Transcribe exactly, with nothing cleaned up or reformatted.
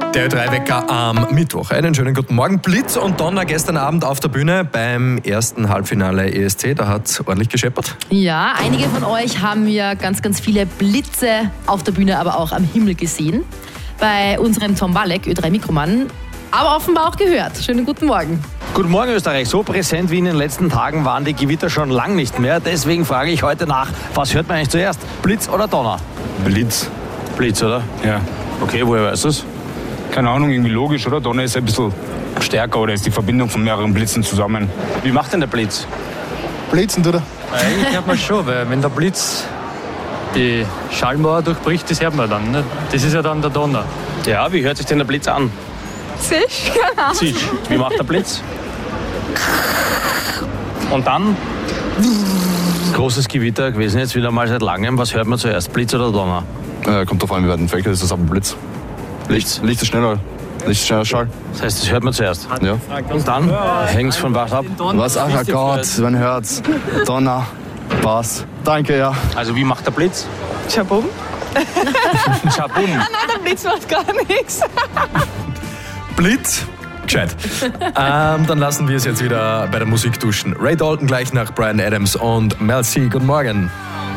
Der Ö drei Wecker am Mittwoch. Einen schönen guten Morgen. Blitz und Donner gestern Abend auf der Bühne beim ersten Halbfinale E S C. Da hat es ordentlich gescheppert. Ja, einige von euch haben ja ganz, ganz viele Blitze auf der Bühne, aber auch am Himmel gesehen. Bei unserem Tom Walek, Ö drei Mikromann, aber offenbar auch gehört. Schönen guten Morgen. Guten Morgen Österreich. So präsent wie in den letzten Tagen waren die Gewitter schon lang nicht mehr. Deswegen frage ich heute nach, was hört man eigentlich zuerst? Blitz oder Donner? Blitz. Blitz, oder? Ja. Okay, woher weißt du es? Keine Ahnung, irgendwie logisch, oder? Donner ist ein bisschen stärker oder ist die Verbindung von mehreren Blitzen zusammen. Wie macht denn der Blitz? Blitzen, oder? Eigentlich hört man schon, weil wenn der Blitz die Schallmauer durchbricht, das hört man dann. Ne? Das ist ja dann der Donner. Ja, wie hört sich denn der Blitz an? Zisch, keine Ahnung. Zisch. Wie macht der Blitz? Und dann? Großes Gewitter gewesen, jetzt wieder mal seit langem. Was hört man zuerst, Blitz oder Donner? Äh, kommt drauf an, wie weit entfernt ist das aber Blitz. Licht, Licht ist schneller. Licht ist schneller Schall. Das heißt, das hört man zuerst. Ja. Und dann hängt es von was ab? Was? Ach Gott, man hört's. Donner. Bass. Danke, ja. Also wie macht der Blitz? Schabum. Schabum. Nein, der Blitz macht gar nichts. Blitz. Gescheit. ähm, dann lassen wir es jetzt wieder bei der Musik duschen. Ray Dalton gleich nach Bryan Adams und Mel C. Guten Morgen.